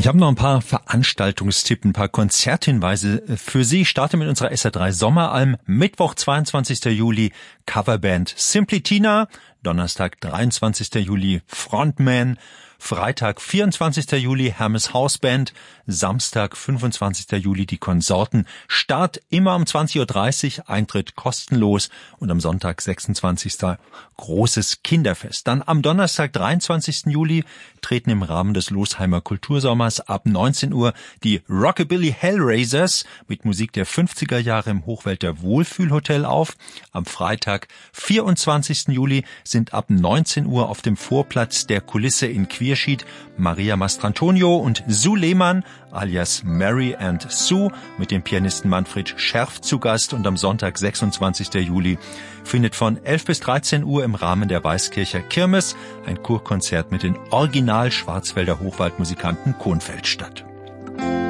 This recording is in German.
Ich habe noch ein paar Veranstaltungstipps, ein paar Konzerthinweise für Sie. Ich starte mit unserer SR3 Sommeralm. Mittwoch, 22. Juli, Coverband Simply Tina. Donnerstag, 23. Juli, Frontman. Freitag, 24. Juli, Hermes Hausband. Samstag, 25. Juli, die Konsorten. Start immer um 20.30 Uhr, Eintritt kostenlos. Und am Sonntag, 26. großes Kinderfest. Dann am Donnerstag, 23. Juli, treten im Rahmen des Losheimer Kultursommers ab 19 Uhr die Rockabilly Hellraisers mit Musik der 50er Jahre im Hochwälder Wohlfühlhotel auf. Am Freitag, 24. Juli, sind ab 19 Uhr auf dem Vorplatz der Kulisse in Quierschied Maria Mastrantonio und Sue Lehmann alias Mary and Sue mit dem Pianisten Manfred Scherf zu Gast. Und am Sonntag, 26. Juli, findet von 11 bis 13 Uhr im Rahmen der Weißkircher Kirmes ein Kurkonzert mit den Original Schwarzwälder Hochwaldmusikanten Kohnfeld statt.